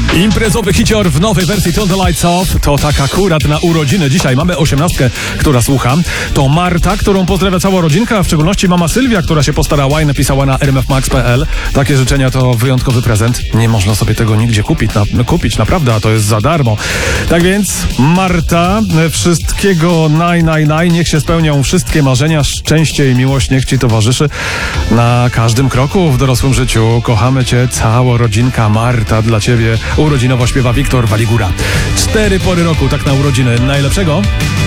Imprezowy hicior w nowej wersji Turn the Lights Off. To tak akurat na urodziny. Dzisiaj mamy 18, która słucha. To Marta, którą pozdrawia cała rodzinka, a w szczególności mama Sylwia, która się postarała i napisała na rmfmax.pl. Takie życzenia to wyjątkowy prezent. Nie można sobie tego nigdzie kupić, naprawdę, a to jest za darmo. Tak więc, Marta, wszystkiego naj. Niech się spełnią wszystkie marzenia, szczęście i miłość niech ci towarzyszy na każdym kroku w dorosłym życiu. Kochamy cię, cała rodzinka. Marta, dla ciebie urodzinowo śpiewa Wiktor Waligura. 4 pory roku, tak na urodziny. Najlepszego.